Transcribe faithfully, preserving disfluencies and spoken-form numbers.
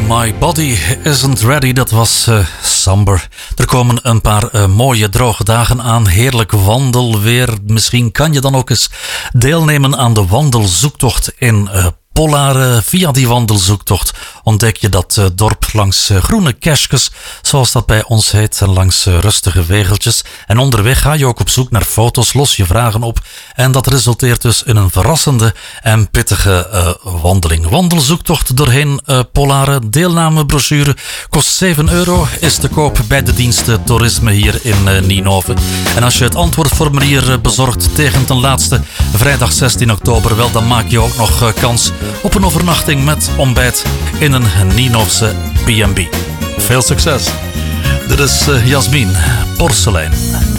My Body Isn't Ready, dat was uh, Samber. Er komen een paar uh, mooie droge dagen aan, heerlijk wandelweer. Misschien kan je dan ook eens deelnemen aan de wandelzoektocht in uh, Pollaren. Via die wandelzoektocht ontdek je dat uh, dorp langs uh, groene kerstjes, zoals dat bij ons heet, en langs uh, rustige wegeltjes. En onderweg ga je ook op zoek naar foto's, los je vragen op. En dat resulteert dus in een verrassende en pittige uh, wandeling. Wandelzoektocht doorheen uh, Pollaren. Deelnamebrochure kost zeven euro, is te koop bij de diensten toerisme hier in uh, Ninove. En als je het antwoordformulier uh, bezorgt tegen ten laatste vrijdag zestien oktober, wel, dan maak je ook nog uh, kans op een overnachting met ontbijt in een Ninovse B en B. Veel succes! Dit is uh, Jasmin, Porselein.